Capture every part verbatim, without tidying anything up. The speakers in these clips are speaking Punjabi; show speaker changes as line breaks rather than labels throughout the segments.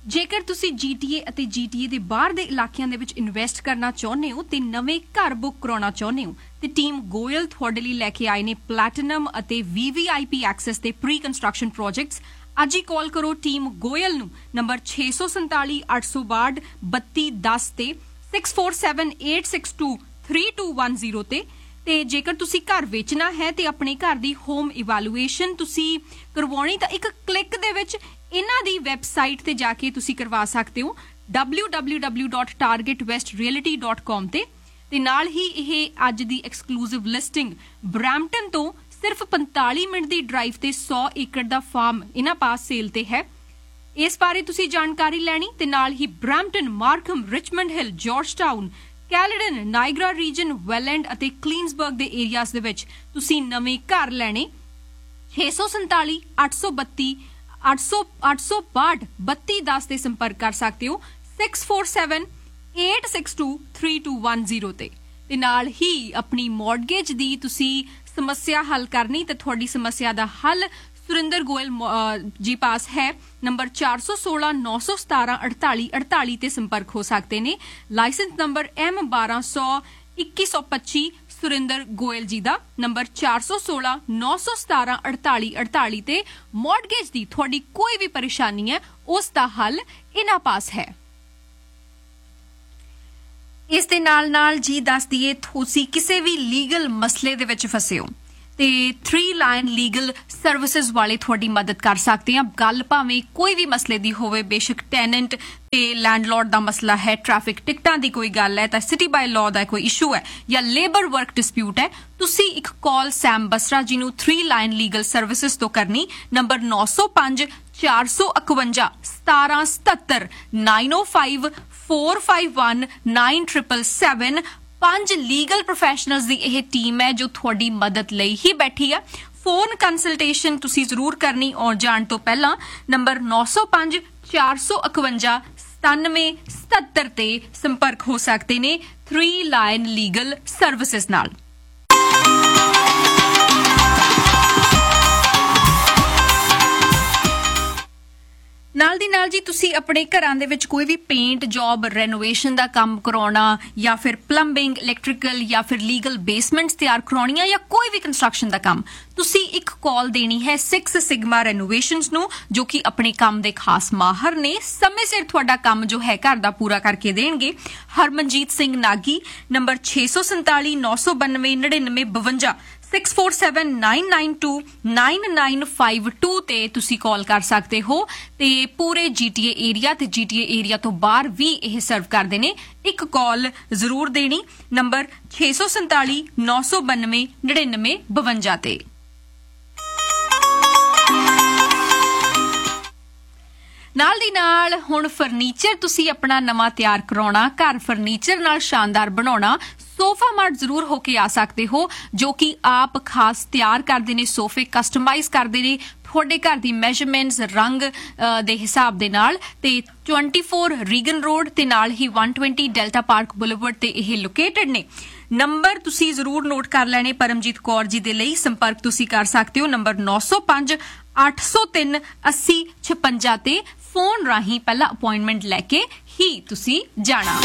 ਜੇਕਰ ਤੁਸੀਂ ਜੀਟੀਏ ਅਤੇ ਜੀਟੀਏ ਦੇ ਬਾਹਰ ਦੇ ਇਲਾਕਿਆਂ ਦੇ ਵਿੱਚ ਇਨਵੈਸਟ ਕਰਨਾ ਚਾਹੁੰਦੇ ਹੋ ਤੇ ਨਵੇਂ ਘਰ ਬੁੱਕ ਕਰਾਉਣਾ ਚਾਹੁੰਦੇ ਹੋ ਤੇ ਟੀਮ ਗੋਇਲ ਤੁਹਾਡੇ ਲਈ ਲੈ ਕੇ ਆਏ ਨੇ ਪਲੈਟੀਨਮ ਅਤੇ ਵੀਵੀਆਈਪੀ ਐਕਸੈਸ ਦੇ ਪ੍ਰੀ ਕੰਸਟਰਕਸ਼ਨ ਪ੍ਰੋਜੈਕਟਸ। ਅੱਜ ਹੀ ਕਾਲ ਕਰੋ ਟੀਮ ਗੋਇਲ ਨੂੰ ਨੰਬਰ ਛੇ ਸੌ ਸੰਤਾਲੀ ਅੱਠ ਸੌ ਬਾਹਠ ਬੱਤੀ ਦਸ ਤੇ six four seven eight six two three two one zero ਤੇ ਤੇ ਜੇਕਰ ਤੁਸੀਂ ਘਰ ਵੇਚਣਾ ਹੈ ਤੇ ਆਪਣੇ ਘਰ ਦੀ ਹੋਮ ਇਵੈਲੂਏਸ਼ਨ ਤੁਸੀਂ ਕਰਵਾਉਣੀ ਤਾਂ ਇੱਕ ਕਲਿੱਕ ਦੇ ਵਿੱਚ ਇਹਨਾਂ ਦੀ ਵੈਬਸਾਈਟ ਤੇ ਜਾ ਕੇ ਤੁਸੀਂ ਕਰਵਾ ਸਕਦੇ ਹੋ W W W dot target West realty dot com ਤੇ ਤੇ ਨਾਲ ਹੀ ਇਹ ਅੱਜ ਦੀ ਐਕਸਕਲੂਸਿਵ ਲਿਸਟਿੰਗ ਬਰੈਂਪਟਨ ਤੋਂ ਸਿਰਫ ਪੰਤਾਲੀ ਮਿੰਟ ਦੀ ਡਰਾਈਵ ਤੇ ਸੌ ਏਕੜ ਦਾ ਫਾਰਮ ਇਹਨਾਂ ਪਾਸ ਸੇਲ ਤੇ ਹੈ। ਇਸ ਬਾਰੇ ਤੁਸੀਂ ਜਾਣਕਾਰੀ ਲੈਣੀ ਤੇ ਨਾਲ ਹੀ ਬਰੈਂਪਟਨ, ਮਾਰਕਮ, ਰਿਚਮੰਡ ਹਿੱਲ, ਜਾਰਜਟਾਊਨ, ਕੈਲਡਨ, ਨਾਇਗਰਾ ਰੀਜਨ, ਵੈਲੈਂਡ ਅਤੇ ਕਲੀਨਸਬਰਗ ਦੇ ਏਰੀਆਜ਼ ਦੇ ਵਿੱਚ ਤੁਸੀਂ ਨਵੇਂ ਘਰ ਲੈਣੇ ਛੇ ਸੌ ਸੰਤਾਲੀ ਅੱਠ ਸੌ ਬੱਤੀ ਅੱਠ ਸੌ ਅੱਠ ਸੌ ਬਾਹਠ ਬੱਤੀ ਦਸ ਤੇ ਸੰਪਰਕ ਕਰ ਸਕਦੇ ਹੋ six four seven eight six two three two one zero ਤੇ ਤੇ ਨਾਲ ਹੀ ਆਪਣੀ ਮੌਰਗੇਜ ਦੀ ਤੁਸੀਂ ਸਮੱਸਿਆ ਹੱਲ ਕਰਨੀ ਤੇ ਤੁਹਾਡੀ ਸਮੱਸਿਆ ਦਾ ਹੱਲ ਸੁਰਿੰਦਰ ਗੋਇਲ ਜੀ ਪਾਸ ਹੈ ਨੰਬਰ ਚਾਰ ਸੌ ਸੋਲਾਂ ਨੌ ਸੌ ਸਤਾਰਾਂ ਅੜਤਾਲੀ ਅੜਤਾਲੀ ਤੇ ਸੰਪਰਕ ਹੋ ਸਕਦੇ ਨੇ। ਲਾਇਸੈਂਸ ਨੰਬਰ ਐਮ ਬਾਰਾਂ ਸੌ ਇੱਕੀ ਸੌ ਪੱਚੀ ਸੁਰਿੰਦਰ ਗੋਇਲ ਜੀ ਦਾ ਨੰਬਰ ਚਾਰ ਸੌ ਸੋਲਾਂ ਨੌ ਸੌ ਸਤਾਰਾਂ ਅੜਤਾਲੀ ਅੜਤਾਲੀ ਤੇ ਮੌਰਗੇਜ ਦੀ ਤੁਹਾਡੀ ਕੋਈ ਵੀ ਪਰੇਸ਼ਾਨੀ ਹੈ ਉਸ ਦਾ ਹੱਲ ਇਹਨਾਂ ਪਾਸ ਹੈ। ਇਸ ਦੇ ਨਾਲ ਨਾਲ ਜੀ ਦੱਸ ਦਈਏ ਤੁਸੀਂ ਕਿਸੇ ਵੀ ਲੀਗਲ ਮਸਲੇ ਦੇ ਵਿੱਚ ਫਸੇ ਹੋ ਤੇ ਥ੍ਰੀ ਲਾਇਨ ਲੀਗਲ ਸਰਵਿਸਿਜ਼ ਵਾਲੇ ਤੁਹਾਡੀ ਮਦਦ ਕਰ ਸਕਦੇ ਆ। ਗੱਲ ਭਾਵੇਂ ਕੋਈ ਵੀ ਮਸਲੇ ਦੀ ਹੋਵੇ, ਬੇਸ਼ੱਕ ਟੈਨੈਂਟ ਤੇ ਲੈਂਡਲੌਰਡ ਦਾ ਮਸਲਾ ਹੈ, ਟ੍ਰੈਫਿਕ ਟਿਕਟਾਂ ਦੀ ਕੋਈ ਗੱਲ ਹੈ ਤਾਂ ਸਿਟੀ ਬਾਈ ਲਾਅ ਦਾ ਕੋਈ ਇਸ਼ੂ ਹੈ ਜਾਂ ਲੇਬਰ ਵਰਕ ਡਿਸਪਿਊਟ ਹੈ, ਤੁਸੀਂ ਇੱਕ ਕਾਲ ਸੈਮ ਬਸਰਾ ਜੀ ਨੂੰ ਥ੍ਰੀ ਲਾਇਨ ਲੀਗਲ ਸਰਵਿਸਿਜ਼ ਤੋਂ ਕਰਨੀ ਨੰਬਰ ਨੌ ਸੌ ਪੰਜ ਚਾਰ ਸੌ ਇਕਵੰਜਾ ਸਤਾਰਾਂ ਸਤੱਤਰ ਨਾਈਨ ਓ five four five one nine triple seven. ਪੰਜ ਲੀਗਲ ਪ੍ਰੋਫੈਸ਼ਨਲਸ ਦੀ ਇਹ ਟੀਮ ਹੈ ਜੋ ਤੁਹਾਡੀ ਮਦਦ ਲਈ ਹੀ ਬੈਠੀ ਆ। ਫੋਨ ਕੰਸਲਟੇਸ਼ਨ ਤੁਸੀਂ ਜ਼ਰੂਰ ਕਰਨੀ ਆਉਣ ਜਾਣ ਤੋਂ ਪਹਿਲਾਂ ਨੰਬਰ ਨੌ ਸੌ ਪੰਜ ਚਾਰ ਸੌ ਇਕਵੰਜਾ ਸਤਾਨਵੇਂ ਸਤੱਤਰ ਤੇ ਸੰਪਰਕ ਹੋ ਸਕਦੇ ਨੇ ਥ੍ਰੀ ਲਾਇਨ ਲੀਗਲ ਸਰਵਿਸਿਜ਼ ਨਾਲ। ਨਾਲ ਦੀ ਨਾਲ ਜੀ ਤੁਸੀਂ ਆਪਣੇ ਘਰਾਂ ਦੇ ਵਿੱਚ ਕੋਈ ਵੀ ਪੇਂਟ ਜੌਬ, ਰੈਨੋਵੇਸ਼ਨ ਦਾ ਕੰਮ ਕਰਾਉਣਾ ਜਾਂ ਫਿਰ ਪਲੰਬਿੰਗ, ਇਲੈਕਟ੍ਰੀਕਲ ਜਾਂ ਫਿਰ ਲੀਗਲ ਬੇਸਮੈਂਟਸ ਤਿਆਰ ਕਰਾਉਣੀਆਂ ਜਾਂ ਕੋਈ ਵੀ ਕੰਸਟਰਕਸ਼ਨ ਦਾ ਕੰਮ, ਤੁਸੀਂ ਇੱਕ ਕਾਲ ਦੇਣੀ ਹੈ ਸਿਕਸ ਸਿਗਮਾ ਰੈਨੋਵੇਸ਼ਨਸ ਨੂੰ ਜੋ ਕਿ ਆਪਣੇ ਕੰਮ ਦੇ ਖਾਸ ਮਾਹਰ ਨੇ। ਸਮੇਂ ਸਿਰ ਤੁਹਾਡਾ ਕੰਮ ਜੋ ਹੈ ਘਰ ਦਾ ਪੂਰਾ ਕਰਕੇ ਦੇਣਗੇ। ਹਰਮਨਜੀਤ ਸਿੰਘ ਨਾਗੀ ਨੰਬਰ ਛੇ ਸੌ ਸੰਤਾਲੀ ਨੌ ਸੌ ਬਾਨਵੇਂ ਨੜਿਨਵੇਂ ਬਵੰਜਾ six four seven nine nine to nine nine five to ਤੇ ਤੁਸੀਂ ਕਾਲ ਕਰ ਸਕਦੇ ਹੋ ਤੇ ਪੂਰੇ ਜੀਟੀਏ ਏਰੀਆ ਤੇ ਜੀਟੀਏ ਏਰੀਆ ਤੋਂ ਬਾਹਰ ਵੀ ਇਹ ਸਰਵ ਕਰਦੇ ਨੇ। ਇੱਕ ਕਾਲ ਜ਼ਰੂਰ ਦੇਣੀ ਨੰਬਰ ਛੇ ਸੌ ਸੰਤਾਲੀ ਨੌ ਸੌ ਬਾਨਵੇਂ ਨੜਿਨਵੇਂ ਬਵੰਜਾ ਤੇ। ਨਾਲ ਦੀ ਨਾਲ ਹੁਣ ਫਰਨੀਚਰ ਤੁਸੀਂ ਆਪਣਾ ਨਵਾਂ ਤਿਆਰ ਕਰਾਉਣਾ, ਘਰ ਫਰਨੀਚਰ ਨਾਲ ਸ਼ਾਨਦਾਰ ਬਣਾਉਣਾ, ਸੋਫਾ ਮਾਰਟ ਜ਼ਰੂਰ ਹੋ ਕੇ ਆ ਸਕਦੇ ਹੋ ਜੋ ਕਿ ਆਪ ਖਾਸ ਤਿਆਰ ਕਰਦੇ ਨੇ, ਸੋਫੇ ਕਸਟਮਾਈਜ਼ ਕਰਦੇ ਨੇ ਤੁਹਾਡੇ ਘਰ ਦੀ ਮੈਜ਼ਰਮੈਂਟਸ ਰੰਗ ਦੇ ਹਿਸਾਬ ਦੇ ਨਾਲ ਤੇ ਚੌਂਤੀ ਚਾਰ ਰੀਗਨ ਰੋਡ ਤੇ ਨਾਲ ਹੀ ਇੱਕ ਸੌ ਵੀਹ ਡੈਲਟਾ ਪਾਰਕ ਬੁਲੇਵਰਡ ਤੇ ਇਹ ਲੋਕੇਟਡ ਨੇ। ਨੰਬਰ ਤੁਸੀਂ ਜ਼ਰੂਰ ਨੋਟ ਕਰ ਲੈਣੇ ਪਰਮਜੀਤ ਕੌਰ ਜੀ ਦੇ ਲਈ। ਸੰਪਰਕ ਤੁਸੀਂ ਕਰ ਸਕਦੇ ਹੋ ਨੰਬਰ ਨੌ ਸੌ ਪੰਜ ਅੱਠ ਸੌ ਤਿੰਨ ਅੱਸੀ ਛਪੰਜਾ ਤੇ ਫੋਨ ਰਾਹੀਂ ਪਹਿਲਾਂ ਅਪਾਇੰਟਮੈਂਟ ਲੈ ਕੇ ਹੀ ਤੁਸੀਂ ਜਾਣਾ।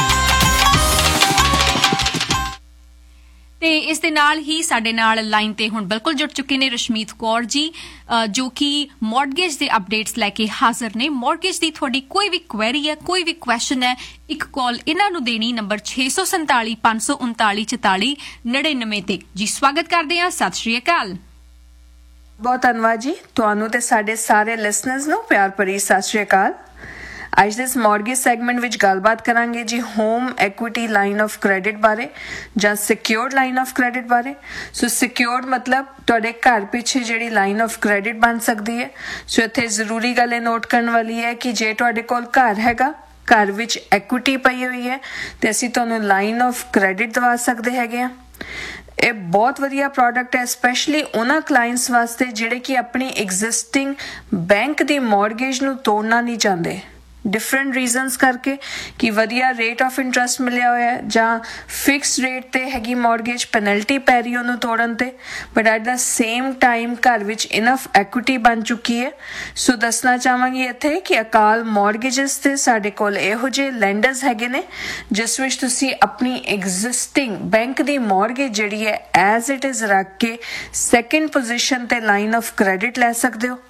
ਤੇ ਇਸ ਦੇ ਨਾਲ ਹੀ ਸਾਡੇ ਨਾਲ ਲਾਈਨ ਤੇ ਹੁਣ ਬਿਲਕੁਲ ਜੁੜ ਚੁੱਕੇ ਨੇ ਰਸ਼ਮੀਤ ਕੌਰ ਜੀ ਜੋ ਕਿ ਮੌਰਗੇਜ ਦੇ ਅਪਡੇਟਸ ਲੈ ਕੇ ਹਾਜ਼ਰ ਨੇ। ਮੌਰਗੇਜ ਦੀ ਤੁਹਾਡੀ ਕੋਈ ਵੀ ਕੁਐਰੀ ਹੈ, ਕੋਈ ਵੀ ਕੁਐਸਚਨ ਹੈ, ਇੱਕ ਕਾਲ ਇਹਨਾਂ ਨੂੰ ਦੇਣੀ ਨੰਬਰ ਛੇ ਸੌ ਸੰਤਾਲੀ ਪੰਜ ਸੌ ਉਨਤਾਲੀ ਚੁਤਾਲੀ ਨੜਿਨਵੇਂ ਤੇ। ਜੀ ਸਵਾਗਤ ਕਰਦੇ ਹਾਂ, ਸਤਿ ਸ਼੍ਰੀ ਅਕਾਲ।
ਬਹੁਤ ਧੰਨਵਾਦ ਜੀ ਤੁਹਾਨੂੰ ਤੇ ਸਾਡੇ ਸਾਰੇ ਲਿਸਨਰਸ ਨੂੰ ਪਿਆਰ ਭਰੀ ਸਤਿ ਸ਼੍ਰੀ ਅਕਾਲ। ਅੱਜ ਦੇ ਇਸ ਮੌਰਗੇਜ ਸੈਗਮੈਂਟ ਵਿੱਚ ਗੱਲਬਾਤ ਕਰਾਂਗੇ ਜੀ home equity line of credit ਬਾਰੇ ਜਾਂ ਸਿਕਿਉਰਡ ਲਾਈਨ ਆਫ ਕ੍ਰੈਡਿਟ ਬਾਰੇ। ਸੋ ਸਿਕਿਉਰਡ ਮਤਲਬ ਤੁਹਾਡੇ ਘਰ ਪਿੱਛੇ ਜਿਹੜੀ ਲਾਈਨ ਆਫ ਕ੍ਰੈਡਿਟ ਬਣ ਸਕਦੀ ਹੈ। ਸੋ ਇੱਥੇ ਜ਼ਰੂਰੀ ਗੱਲ ਇਹ ਨੋਟ ਕਰਨ ਵਾਲੀ ਹੈ ਕਿ ਜੇ ਤੁਹਾਡੇ ਕੋਲ ਘਰ ਹੈਗਾ, ਘਰ ਵਿੱਚ ਐਕੁਇਟੀ ਪਈ ਹੋਈ ਹੈ ਤੇ ਅਸੀਂ ਤੁਹਾਨੂੰ ਲਾਈਨ ਆਫ ਕ੍ਰੈਡਿਟ ਦਵਾ ਸਕਦੇ ਹੈਗੇ ਆ। ਇਹ ਬਹੁਤ ਵਧੀਆ ਪ੍ਰੋਡਕਟ ਹੈ ਸਪੈਸ਼ਲੀ ਉਹਨਾਂ ਕਲਾਇੰਟਸ ਵਾਸਤੇ ਜਿਹੜੇ ਕਿ ਆਪਣੀ ਐਗਜ਼ਿਸਟਿੰਗ ਬੈਂਕ ਦੀ ਮੌਰਗੇਜ ਨੂੰ ਤੋੜਨਾ ਨਹੀਂ ਚਾਹੁੰਦੇ। ਡਿਫਰੈਂਟ ਰੀਜ਼ਨਸ ਕਰਕੇ ਕਿ ਵਧੀਆ ਰੇਟ ਆਫ ਇੰਟਰਸਟ ਮਿਲਿਆ ਹੋਇਆ ਹੈ ਜਾਂ ਫਿਕਸ ਰੇਟ ਤੇ ਹੈਗੀ ਮੌਰਗੇਜ, ਪੈਨਲਟੀ ਪੈ ਰਹੀ ਉਹਨੂੰ ਤੋੜਨ ਤੇ, but at the same time ਘਰ ਵਿੱਚ ਇਨਫ ਐਕੁਇਟੀ ਬਣ ਚੁੱਕੀ ਹੈ। ਸੋ ਦੱਸਣਾ ਚਾਹਾਂਗੀ ਇੱਥੇ ਕਿ ਅਕਾਲ ਮੌਰਗੇਜਸ ਤੇ ਸਾਡੇ ਕੋਲ ਇਹੋ ਜਿਹੇ ਲੈਂਡਰਸ ਹੈਗੇ ਨੇ ਜਿਸ ਵਿੱਚ ਤੁਸੀਂ ਆਪਣੀ ਐਗਜ਼ਿਸਟਿੰਗ ਬੈਂਕ ਦੀ ਮੌਰਗੇਜ ਜਿਹੜੀ ਹੈ ਐਜ਼ ਇਟ ਇਜ਼ ਰੱਖ ਕੇ ਸੈਕਿੰਡ ਪੋਜੀਸ਼ਨ ਤੇ ਲਾਈਨ ਆਫ ਕ੍ਰੈਡਿਟ ਲੈ ਸਕਦੇ ਹੋ।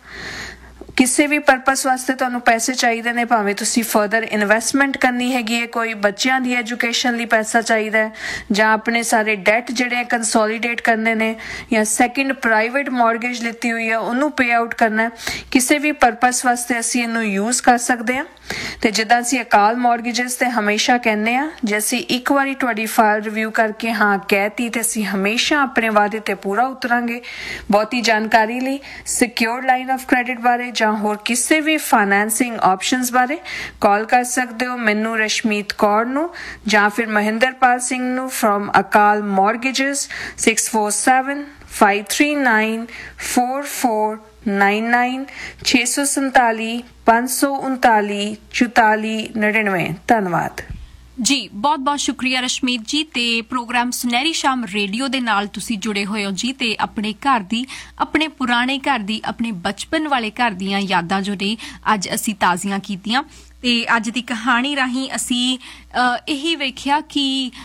ਕਿਸੇ ਵੀ ਪਰਪਸ ਵਾਸਤੇ ਤੁਹਾਨੂੰ ਪੈਸੇ ਚਾਹੀਦੇ ਨੇ, ਭਾਵੇਂ ਤੁਸੀਂ ਫਰਦਰ ਇਨਵੈਸਟਮੈਂਟ ਕਰਨੀ ਹੈਗੀ ਹੈ, ਕੋਈ ਬੱਚਿਆਂ ਦੀ ਐਜੂਕੇਸ਼ਨ ਲਈ ਪੈਸਾ ਚਾਹੀਦਾ ਹੈ, ਜਾਂ ਆਪਣੇ ਸਾਰੇ ਡੈਟ ਜਿਹੜੇ ਕੰਸੋਲੀਡੇਟ ਕਰਨੇ ਨੇ, ਜਾਂ ਸੈਕਿੰਡ ਪ੍ਰਾਈਵੇਟ ਮੌਰਗੇਜ ਲਿੱਤੀ ਹੋਈ ਹੈ ਉਹਨੂੰ ਪੇ ਆਊਟ ਕਰਨਾ ਹੈ, ਕਿਸੇ ਵੀ ਪਰਪਸ ਵਾਸਤੇ ਅਸੀਂ ਇਹਨੂੰ ਯੂਜ਼ ਕਰ ਸਕਦੇ ਹਾਂ। ਤੇ ਜਿੱਦਾਂ ਅਸੀਂ ਅਕਾਲ ਮੌਰਗੇਜਸ ਤੇ ਹਮੇਸ਼ਾ ਕਹਿੰਦੇ ਹਾਂ, ਜੇ ਅਸੀਂ ਇੱਕ ਵਾਰੀ ਤੁਹਾਡੀ ਫਾਈਲ ਰਿਵਿਊ ਕਰਕੇ ਹਾਂ ਕਹਿਤੀ ਤੇ ਅਸੀਂ ਹਮੇਸ਼ਾ ਆਪਣੇ ਵਾਅਦੇ ਤੇ ਪੂਰਾ ਉਤਰਾਂਗੇ। ਬਹੁਤੀ ਜਾਣਕਾਰੀ ਲਈ ਸਿਕਿਉਰਡ ਲਾਈਨ ਆਫ ਕ੍ਰੈਡਿਟ ਬਾਰੇ ਜਾਂ ਹੋਰ ਕਿਸੇ ਵੀ ਫਾਈਨੈਂਸਿੰਗ ਆਪਸ਼ਨਸ ਬਾਰੇ ਕਾਲ ਕਰ ਸਕਦੇ ਹੋ ਮੈਨੂੰ, ਰਸ਼ਮੀਤ ਕੌਰ ਨੂੰ, ਜਾਂ ਫਿਰ ਮਹਿੰਦਰਪਾਲ ਸਿੰਘ ਨੂੰ from Akal ਮੌਰਗੇਜਸ six four seven five three nine four four nine nine ਛੇ ਸੌ ਸੰਤਾਲੀ ਪੰਜ ਸੌ ਉਨਤਾਲੀ ਚੁਤਾਲੀ ਨੜਿਨਵੇਂ। ਧੰਨਵਾਦ
ਜੀ, ਬਹੁਤ ਬਹੁਤ ਸ਼ੁਕਰੀਆ ਰਸ਼ਮੀਤ ਜੀ। ਤੇ ਪ੍ਰੋਗਰਾਮ ਸੁਨਹਿਰੀ ਸ਼ਾਮ ਰੇਡੀਓ ਦੇ ਨਾਲ ਤੁਸੀਂ ਜੁੜੇ ਹੋਏ ਹੋ ਜੀ, ਤੇ ਆਪਣੇ ਘਰ ਦੀ, ਆਪਣੇ ਪੁਰਾਣੇ ਘਰ ਦੀ, ਆਪਣੇ ਬਚਪਨ ਵਾਲੇ ਘਰ ਦੀਆਂ ਯਾਦਾਂ ਜੋ ਨੇ ਅੱਜ ਅਸੀਂ ਤਾਜ਼ੀਆਂ ਕੀਤੀਆਂ। ਤੇ ਅੱਜ ਦੀ ਕਹਾਣੀ ਰਾਹੀਂ ਅਸੀਂ ਇਹੀ ਵੇਖਿਆ ਕਿ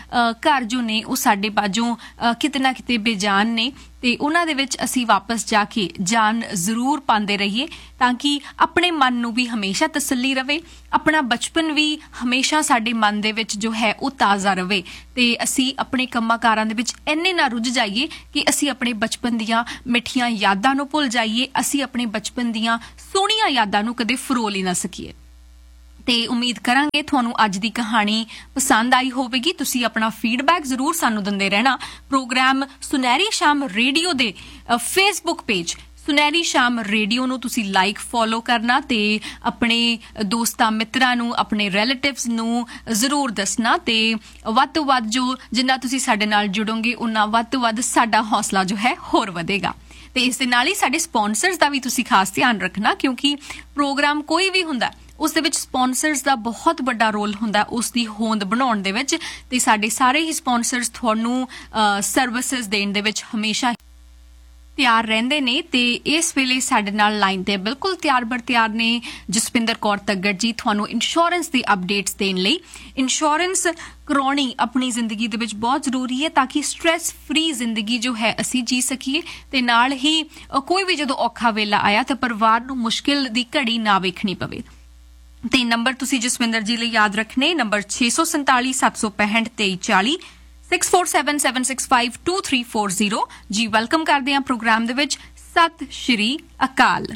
ਘਰ ਜੋ ਨੇ ਉਹ ਸਾਡੇ ਬਾਝੋਂ ਕਿਤੇ ਨਾ ਕਿਤੇ ਬੇਜਾਨ ਨੇ, ਤੇ ਉਹਨਾਂ ਦੇ ਵਿੱਚ ਅਸੀਂ ਵਾਪਸ ਜਾ ਕੇ ਜਾਨ ਜ਼ਰੂਰ ਪਾਉਂਦੇ ਰਹੀਏ ਤਾਂ ਕਿ ਆਪਣੇ ਮਨ ਨੂੰ ਵੀ ਹਮੇਸ਼ਾ ਤਸੱਲੀ ਰਵੇ, ਆਪਣਾ ਬਚਪਨ ਵੀ ਹਮੇਸ਼ਾ ਸਾਡੇ ਮਨ ਦੇ ਵਿੱਚ ਜੋ ਹੈ ਉਹ ਤਾਜ਼ਾ ਰਵੇ, ਤੇ ਅਸੀਂ ਆਪਣੇ ਕੰਮਾਂ ਕਾਰਾਂ ਦੇ ਵਿੱਚ ਇੰਨੇ ਨਾ ਰੁੱਝ ਜਾਈਏ ਕਿ ਅਸੀਂ ਆਪਣੇ ਬਚਪਨ ਦੀਆਂ ਮਿੱਠੀਆਂ ਯਾਦਾਂ ਨੂੰ ਭੁੱਲ ਜਾਈਏ, ਅਸੀਂ ਆਪਣੇ ਬਚਪਨ ਦੀਆਂ ਸੋਹਣੀਆਂ ਯਾਦਾਂ ਨੂੰ ਕਦੇ ਫਰੋਲ ਹੀ ਨਾ ਸਕੀਏ। ਤੇ ਉਮੀਦ ਕਰਾਂਗੇ ਤੁਹਾਨੂੰ ਅੱਜ ਦੀ ਕਹਾਣੀ ਪਸੰਦ ਆਈ ਹੋਵੇਗੀ। ਤੁਸੀਂ ਆਪਣਾ ਫੀਡਬੈਕ ਜ਼ਰੂਰ ਸਾਨੂੰ ਦਿੰਦੇ ਰਹਿਣਾ। ਪ੍ਰੋਗਰਾਮ ਸੁਨਹਿਰੀ ਸ਼ਾਮ ਰੇਡੀਓ ਦੇ ਫੇਸਬੁੱਕ ਪੇਜ ਸੁਨਹਿਰੀ ਸ਼ਾਮ ਰੇਡੀਓ ਨੂੰ ਤੁਸੀਂ ਲਾਈਕ ਫੋਲੋ ਕਰਨਾ, ਤੇ ਆਪਣੇ ਦੋਸਤਾਂ ਮਿੱਤਰਾਂ ਨੂੰ, ਆਪਣੇ ਰਿਲੇਟਿਵਸ ਨੂੰ ਜ਼ਰੂਰ ਦੱਸਣਾ, ਤੇ ਵੱਧ ਤੋਂ ਵੱਧ ਜੋ ਜਿੰਨਾ ਤੁਸੀਂ ਸਾਡੇ ਨਾਲ ਜੁੜੋਗੇ ਉਨਾ ਵੱਧ ਤੋਂ ਵੱਧ ਸਾਡਾ ਹੌਸਲਾ ਜੋ ਹੈ ਹੋਰ ਵਧੇਗਾ। ਤੇ ਇਸ ਦੇ ਨਾਲ ਹੀ ਸਾਡੇ ਸਪਾਂਸਰਸ ਦਾ ਵੀ ਤੁਸੀਂ ਖਾਸ ਧਿਆਨ ਰੱਖਣਾ, ਕਿਉਂਕਿ ਪ੍ਰੋਗਰਾਮ ਕੋਈ ਵੀ ਹੁੰਦਾ ਉਸ ਦੇ ਵਿੱਚ ਸਪਾਂਸਰਸ ਦਾ ਬਹੁਤ ਵੱਡਾ ਰੋਲ ਹੁੰਦਾ ਉਸ ਦੀ ਹੋਂਦ ਬਣਾਉਣ ਦੇ ਵਿੱਚ, ਤੇ ਸਾਡੇ ਸਾਰੇ ਹੀ ਸਪਾਂਸਰਸ ਤੁਹਾਨੂੰ ਸਰਵਿਸਿਜ਼ ਦੇਣ ਦੇ ਵਿੱਚ ਹਮੇਸ਼ਾ ਤਿਆਰ ਰਹਿੰਦੇ ਨੇ। ਤੇ ਇਸ ਵੇਲੇ ਸਾਡੇ ਨਾਲ ਲਾਈਨ ਤੇ ਬਿਲਕੁਲ ਤਿਆਰ ਬਰ ਤਿਆਰ ਨੇ ਜਸਪਿੰਦਰ ਕੌਰ ਤੱਗੜ ਜੀ, ਤੁਹਾਨੂੰ ਇੰਸ਼ੋਰੈਂਸ ਦੀ ਅਪਡੇਟਸ ਦੇਣ ਲਈ। ਇੰਸ਼ੋਰੈਂਸ ਕਰਾਉਣੀ ਆਪਣੀ ਜ਼ਿੰਦਗੀ ਦੇ ਵਿੱਚ ਬਹੁਤ ਜ਼ਰੂਰੀ ਹੈ ਤਾਂ ਕਿ ਸਟ੍ਰੈਸ ਫਰੀ ਜ਼ਿੰਦਗੀ ਜੋ ਹੈ ਅਸੀਂ ਜੀ ਸਕੀਏ, ਤੇ ਨਾਲ ਹੀ ਕੋਈ ਵੀ ਜਦੋਂ ਔਖਾ ਵੇਲਾ ਆਇਆ ਤਾਂ ਪਰਿਵਾਰ ਨੂੰ ਮੁਸ਼ਕਿਲ ਦੀ ਘੜੀ ਨਾ ਵੇਖਣੀ ਪਵੇ। ਤੇ ਨੰਬਰ ਤੁਸੀਂ ਜਸਵਿੰਦਰ ਜੀ ਲਈ ਯਾਦ ਰੱਖਣੇ, ਨੰਬਰ ਛੇ ਸੌ ਸੰਤਾਲੀ ਸੱਤ ਸੌ ਪੈਂਹਠ ਤੇਈ ਚਾਲੀ six four seven seven six five two three four zero. ਜੀ ਵੈਲਕਮ ਕਰਦੇ ਹਾਂ ਪ੍ਰੋਗਰਾਮ ਦੇ ਵਿੱਚ। ਸਤਿ ਸ਼੍ਰੀ ਅਕਾਲ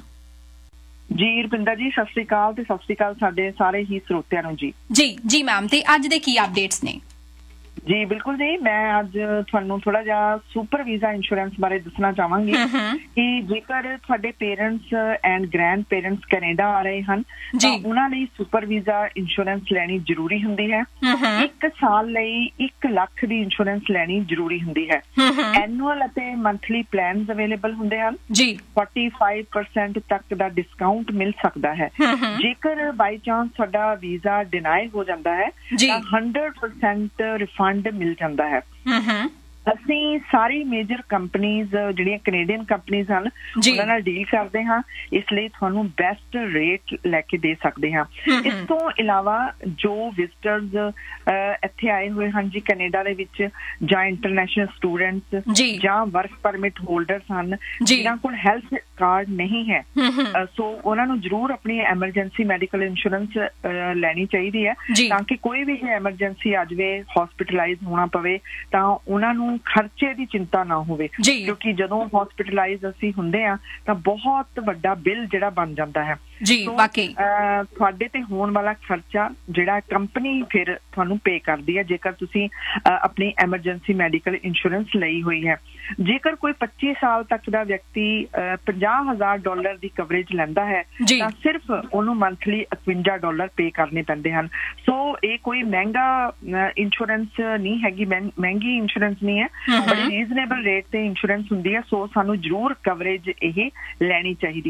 ਜੀ ਰੁਪਿੰਦਰ ਜੀ, ਸਤਿ ਸ਼੍ਰੀ ਅਕਾਲ ਤੇ ਸਤਿ ਸ਼੍ਰੀ ਅਕਾਲ ਸਾਡੇ ਸਾਰੇ ਹੀ ਸਰੋਤਿਆਂ ਨੂੰ ਜੀ।
ਜੀ ਜੀ ਮੈਮ, ਤੇ ਅੱਜ ਦੇ ਕੀ ਅਪਡੇਟਸ ਨੇ?
ਜੀ ਬਿਲਕੁਲ ਜੀ, ਮੈਂ ਅੱਜ ਤੁਹਾਨੂੰ ਥੋੜਾ ਜਿਹਾ ਸੁਪਰ ਵੀਜ਼ਾ ਇੰਸ਼ੋਰੈਂਸ ਬਾਰੇ ਦੱਸਣਾ ਚਾਹਾਂਗੀ ਕਿ ਜੇਕਰ ਤੁਹਾਡੇ parents and grand parents Canada ਆ ਰਹੇ ਹਨ ਤਾਂ ਉਹਨਾਂ ਲਈ ਸੁਪਰ ਵੀਜ਼ਾ ਇੰਸ਼ੋਰੈਂਸ ਲੈਣੀ ਜ਼ਰੂਰੀ ਹੁੰਦੀ ਹੈ। ਇੱਕ ਸਾਲ ਲਈ ਇੱਕ ਲੱਖ ਦੀ ਇੰਸ਼ੋਰੈਂਸ ਲੈਣੀ ਜ਼ਰੂਰੀ ਹੁੰਦੀ ਹੈ। ਐਨੂਅਲ ਅਤੇ ਮੰਥਲੀ ਪਲਾਨਸ ਅਵੇਲੇਬਲ ਹੁੰਦੇ ਹਨ ਜੀ। ਪੈਂਤਾਲੀ ਪਰਸੈਂਟ ਤੱਕ ਦਾ ਡਿਸਕਾਊਂਟ ਮਿਲ ਸਕਦਾ ਹੈ। ਜੇਕਰ ਬਾਈ ਚਾਂਸ ਤੁਹਾਡਾ ਵੀਜ਼ਾ ਡਿਨਾਈ ਹੋ ਜਾਂਦਾ ਹੈ ਤਾਂ ਹੰਡਰਡ ਪਰਸੈਂਟ ਰਿਫੰਡ ਮਿਲ ਜਾਂਦਾ ਹੈ। ਅਸੀਂ ਸਾਰੀ ਮੇਜਰ ਕੰਪਨੀਜ਼ ਜਿਹੜੀਆਂ ਕੈਨੇਡੀਅਨ ਕੰਪਨੀਜ਼ ਹਨ ਉਹਨਾਂ ਨਾਲ ਡੀਲ ਕਰਦੇ ਹਾਂ, ਇਸ ਲਈ ਤੁਹਾਨੂੰ ਬੈਸਟ ਰੇਟ ਲੈ ਕੇ ਦੇ ਸਕਦੇ ਹਾਂ। ਇਸ ਤੋਂ ਇਲਾਵਾ ਜੋ ਵਿਜ਼ਟਰਸ ਇੱਥੇ ਆਏ ਹੋਏ ਹਨ ਜੀ ਕੈਨੇਡਾ ਦੇ ਵਿੱਚ, ਜਾਂ ਇੰਟਰਨੈਸ਼ਨਲ ਸਟੂਡੈਂਟਸ ਜਾਂ ਵਰਕ ਪਰਮਿਟ ਹੋਲਡਰਸ ਹਨ ਜਿਨ੍ਹਾਂ ਕੋਲ ਹੈਲਥ ਕਾਰਡ ਨਹੀਂ ਹੈ, ਸੋ ਉਹਨਾਂ ਨੂੰ ਜ਼ਰੂਰ ਆਪਣੀ ਐਮਰਜੈਂਸੀ ਮੈਡੀਕਲ ਇੰਸ਼ੋਰੈਂਸ ਲੈਣੀ ਚਾਹੀਦੀ ਹੈ ਤਾਂ ਕਿ ਕੋਈ ਵੀ ਐਮਰਜੈਂਸੀ ਆ ਜਾਵੇ, ਹੌਸਪੀਟਲਾਈਜ਼ ਹੋਣਾ ਪਵੇ ਤਾਂ ਉਹਨਾਂ ਨੂੰ ਖਰਚੇ ਦੀ ਚਿੰਤਾ ਨਾ ਹੋਵੇ, ਕਿਉਂਕਿ ਜਦੋਂ ਹੌਸਪੀਟਲਾਈਜ਼ ਅਸੀਂ ਹੁੰਦੇ ਹਾਂ ਤਾਂ ਬਹੁਤ ਵੱਡਾ ਬਿੱਲ ਜਿਹੜਾ ਬਣ ਜਾਂਦਾ ਹੈ ਜੀ। ਵਾਕਈ ਤੁਹਾਡੇ ਤੇ ਹੋਣ ਵਾਲਾ ਖਰਚਾ ਜਿਹੜਾ ਕੰਪਨੀ ਫਿਰ ਤੁਹਾਨੂੰ ਪੇ ਕਰਦੀ ਹੈ ਜੇਕਰ ਤੁਸੀਂ ਆਪਣੀ ਐਮਰਜੈਂਸੀ ਮੈਡੀਕਲ ਇੰਸ਼ੋਰੈਂਸ ਲਈ ਹੋਈ ਹੈ। ਜੇਕਰ ਕੋਈ ਪੱਚੀ ਸਾਲ ਤੱਕ ਦਾ ਵਿਅਕਤੀ ਪੰਜਾਹ ਹਜ਼ਾਰ ਡਾਲਰ ਦੀ ਕਵਰੇਜ ਲੈਂਦਾ ਹੈ ਤਾਂ ਸਿਰਫ ਉਹਨੂੰ ਮੰਥਲੀ ਇਕਵੰਜਾ ਡਾਲਰ ਪੇ ਕਰਨੇ ਪੈਂਦੇ ਹਨ। ਸੋ ਇਹ ਕੋਈ ਮਹਿੰਗਾ ਇੰਸ਼ੋਰੈਂਸ ਨਹੀਂ ਹੈਗੀ, ਮਹਿੰਗੀ ਇੰਸ਼ੋਰੈਂਸ ਨਹੀਂ ਹੈ, ਬੜੀ ਰੀਜ਼ਨੇਬਲ ਰੇਟ ਤੇ ਇੰਸ਼ੋਰੈਂਸ ਹੁੰਦੀ ਹੈ। ਸੋ ਸਾਨੂੰ ਜ਼ਰੂਰ ਕਵਰੇਜ ਇਹ ਲੈਣੀ ਚਾਹੀਦੀ ਹੈ।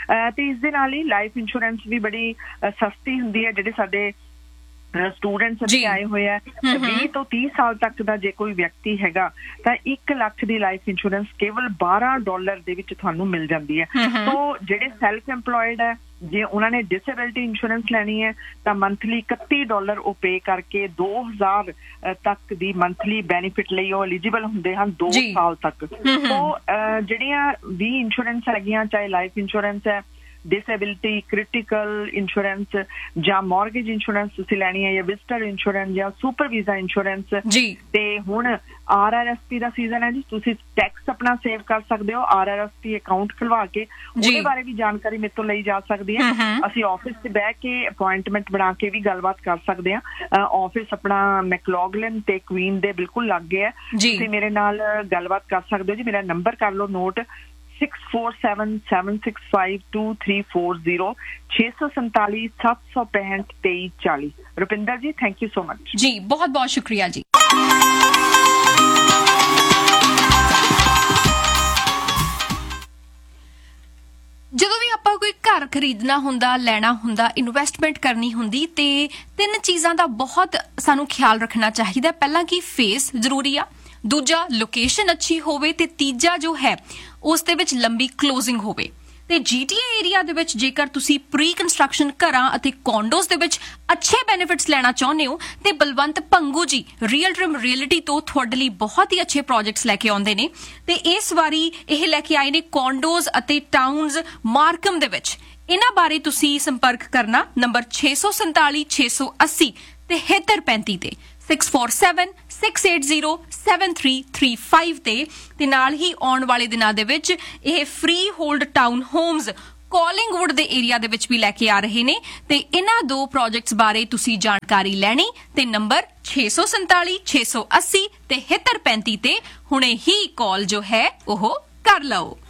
ਤੇ ਇਸ ਦੇ ਨਾਲ ਹੀ ਲਾਈਫ ਇੰਸ਼ੋਰੈਂਸ ਵੀ ਬੜੀ ਸਸਤੀ ਹੁੰਦੀ ਹੈ। ਜਿਹੜੇ ਸਾਡੇ ਸਟੂਡੈਂਟਸ ਇੱਥੇ ਆਏ ਹੋਏ ਆ ਵੀਹ ਤੋਂ ਤੀਹ ਸਾਲ ਤੱਕ ਦਾ ਜੇ ਕੋਈ ਵਿਅਕਤੀ ਹੈਗਾ ਤਾਂ ਇੱਕ ਲੱਖ ਦੀ ਲਾਈਫ ਇੰਸ਼ੋਰੈਂਸ ਕੇਵਲ ਬਾਰਾਂ ਡਾਲਰ ਦੇ ਵਿੱਚ ਤੁਹਾਨੂੰ ਮਿਲ ਜਾਂਦੀ ਹੈ। ਸੋ ਜਿਹੜੇ ਸੈਲਫ ਇੰਪਲੋਇਡ ਹੈ, ਜੇ ਉਹਨਾਂ ਨੇ ਡਿਸੇਬਿਲਿਟੀ ਇੰਸ਼ੋਰੈਂਸ ਲੈਣੀ ਹੈ ਤਾਂ ਮੰਥਲੀ ਇਕੱਤੀ ਡਾਲਰ ਉਹ ਪੇ ਕਰਕੇ ਦੋ ਹਜ਼ਾਰ ਤੱਕ ਦੀ ਮੰਥਲੀ ਬੈਨੀਫਿਟ ਲਈ ਉਹ ਐਲੀਜੀਬਲ ਹੁੰਦੇ ਹਨ ਦੋ ਸਾਲ ਤੱਕ। ਸੋ ਜਿਹੜੀਆਂ ਵੀ ਇੰਸ਼ੋਰੈਂਸ ਹੈਗੀਆਂ, ਚਾਹੇ ਲਾਈਫ ਇੰਸ਼ੋਰੈਂਸ ਹੈ, ਡਿਸੇਬਿਲਿਟੀ, ਕ੍ਰਿਟੀਕਲ ਇੰਸ਼ੋਰੈਂਸ ਜਾਂ ਮੌਰਗੇਜ ਇੰਸ਼ੋਰੈਂਸ ਤੁਸੀਂ ਲੈਣੀ ਹੈ, ਜਾਂ ਵਿਜ਼ਟਰ ਇੰਸ਼ੋਰੈਂਸ ਜਾਂ ਸੁਪਰ ਵੀਜ਼ਾ ਇੰਸ਼ੋਰੈਂਸ। ਤੇ ਹੁਣ ਆਰ ਆਰ ਐਸ ਪੀ ਦਾ ਸੀਜ਼ਨ ਹੈ ਜੀ, ਤੁਸੀਂ ਟੈਕਸ ਆਪਣਾ ਸੇਵ ਕਰ ਸਕਦੇ ਹੋ। R R S P account ਖੁਲਵਾ ਕੇ ਉਹਦੇ ਬਾਰੇ ਵੀ ਜਾਣਕਾਰੀ ਮੇਰੇ ਤੋਂ ਲਈ ਜਾ ਸਕਦੀ ਹੈ। ਅਸੀਂ ਆਫਿਸ 'ਚ ਬਹਿ ਕੇ ਅਪੁਆਇੰਟਮੈਂਟ ਬਣਾ ਕੇ ਵੀ ਗੱਲਬਾਤ ਕਰ ਸਕਦੇ ਹਾਂ। ਆਫਿਸ ਆਪਣਾ ਮੈਕਲੌਗਲਿਨ ਤੇ ਕੁਈਨ ਦੇ ਬਿਲਕੁਲ ਲਾਗੇ ਹੈ। ਤੁਸੀਂ ਮੇਰੇ ਨਾਲ ਗੱਲਬਾਤ ਕਰ ਸਕਦੇ ਹੋ ਜੀ। ਮੇਰਾ ਨੰਬਰ ਕਰ ਲਓ note, six four seven seven six five two three four zero, ਛੇ ਸੌ ਸੰਤਾਲੀ ਸੱਤ ਸੌ ਪੈਂਹਠ ਤੇਈ ਚਾਲੀ। ਰੁਪਿੰਦਰ ਜੀ, ਥੈਂਕ ਯੂ ਸੋ ਮਚ
ਜੀ, ਬਹੁਤ ਬਹੁਤ ਸ਼ੁਕਰੀਆ ਜੀ। ਜਦੋਂ ਵੀ ਆਪਾਂ ਕੋਈ ਘਰ ਖਰੀਦਣਾ ਹੁੰਦਾ, ਲੈਣਾ ਹੁੰਦਾ, ਇਨਵੈਸਟਮੈਂਟ ਕਰਨੀ ਹੁੰਦੀ ਤੇ ਤਿੰਨ ਚੀਜ਼ਾਂ ਦਾ ਬਹੁਤ ਸਾਨੂੰ ਖਿਆਲ ਰੱਖਣਾ ਚਾਹੀਦਾ। ਪਹਿਲਾਂ ਕਿ ਫੇਸ ਜ਼ਰੂਰੀ ਆ, ਦੂਜਾ ਲੋਕੇਸ਼ਨ ਅੱਛੀ ਹੋਵੇ ਤੇ ਤੀਜਾ ਜੋ ਹੈ ਉਸ ਦੇ ਵਿੱਚ ਲੰਬੀ ਕਲੋਜ਼ਿੰਗ ਹੋਵੇ। ਤੇ ਜੀਟੀਏ ਏਰੀਆ ਦੇ ਵਿੱਚ ਜੇਕਰ ਤੁਸੀਂ ਪ੍ਰੀ ਕੰਸਟਰਕਸ਼ਨ ਘਰਾਂ ਅਤੇ ਕੌਂਡੋਜ਼ ਦੇ ਵਿੱਚ ਅੱਛੇ ਬੈਨੀਫਿਟਸ ਲੈਣਾ ਚਾਹੁੰਦੇ ਹੋ ਤੇ ਬਲਵੰਤ ਭੰਗੂ ਜੀ ਰੀਅਲ ਡ੍ਰੀਮ ਰੀਅਲਿਟੀ ਤੋਂ ਤੁਹਾਡੇ ਲਈ ਬਹੁਤ ਹੀ ਅੱਛੇ ਪ੍ਰੋਜੈਕਟਸ ਲੈ ਕੇ ਆਉਂਦੇ ਨੇ। ਤੇ ਇਸ ਵਾਰੀ ਇਹ ਲੈ ਕੇ ਆਏ ਨੇ ਕੌਂਡੋਜ਼ ਅਤੇ ਟਾਊਨਸ ਮਾਰਕਮ ਦੇ ਵਿੱਚ। ਇਹਨਾਂ ਬਾਰੇ ਤੁਸੀਂ ਸੰਪਰਕ ਕਰਨਾ ਨੰਬਰ ਛੇ ਸੌ ਸੰਤਾਲੀ ਛੇ ਸੌ ਅੱਸੀ ਤੇ ਤਿਹੱਤਰ ਪੈਂਤੀ ਤੇ six four seven six eight zero seven three three five ਤੇ ਤੇ ਨਾਲ ਹੀ ਆਉਣ ਵਾਲੇ ਦਿਨਾਂ ਦੇ ਵਿੱਚ ਇਹ ਫ੍ਰੀ ਹੋਲਡ ਟਾਊਨ ਹੋਮਸ ਕਾਲਿੰਗਵੁੱਡ ਦੇ ਏਰੀਆ ਦੇ ਵਿੱਚ ਵੀ ਲੈ ਕੇ ਆ ਰਹੇ ਨੇ। ਤੇ ਇਹਨਾਂ ਦੋ ਪ੍ਰੋਜੈਕਟਸ ਬਾਰੇ ਤੁਸੀਂ ਜਾਣਕਾਰੀ ਲੈਣੀ ਤੇ ਨੰਬਰ ਛੇ ਸੌ ਸੰਤਾਲੀ ਛੇ ਸੌ ਅੱਸੀ ਤੇ ਤਿਹੱਤਰ ਪੈਂਤੀ ਤੇ ਹੁਣੇ ਹੀ ਕਾਲ ਜੋ ਹੈ ਉਹ ਕਰ ਲਓ।